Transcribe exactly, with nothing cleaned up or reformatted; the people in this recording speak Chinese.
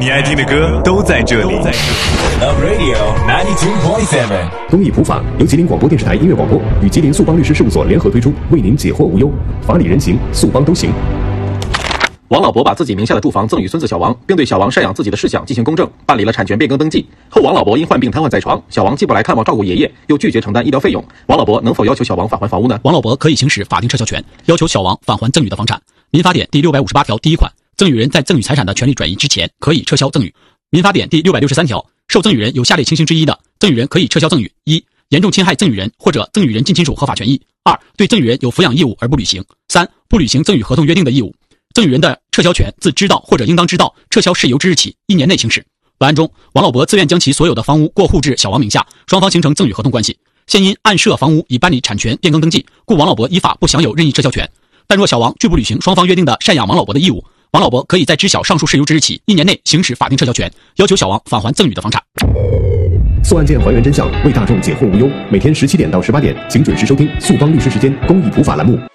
你爱听的歌都在这里。Love Radio 九十二点七。 公益普法由吉林广播电视台音乐广播与吉林速邦律师事务所联合推出，为您解惑无忧，法理人情，速邦都行。 王老伯把自己名下的住房赠与孙子小王，并对小王赡养自己的事项进行公证，办理了产权变更登记。后王老伯因患病瘫痪在床，小王既不来看望照顾爷爷，又拒绝承担医疗费用，王老伯能否要求小王返还房屋呢？ 王老伯可以行使法定撤销权，要求小王返还赠与的房产。民法典第六百五十八条第一款，赠与人在赠与财产的权利转移之前，可以撤销赠与。民法典第六百六十三条，受赠与人有下列情形之一的，赠与人可以撤销赠与：一、严重侵害赠与人或者赠与人近亲属合法权益；二、对赠与人有抚养义务而不履行；三、不履行赠与合同约定的义务。赠与人的撤销权自知道或者应当知道撤销事由之日起一年内行使。本案中，王老伯自愿将其所有的房屋过户至小王名下，双方形成赠与合同关系。现因案涉房屋已办理产权变更登记，故王老伯依法不享有任意撤销权。但若小王拒不履行双方约定的赡养王老伯的义务，王老伯可以在知晓上述事由之日起一年内行使法定撤销权，要求小王返还赠与的房产。 诉案件还原真相，为大众解惑无忧。每天十七点到十八点，请准时收听速邦律师时间公益普法栏目。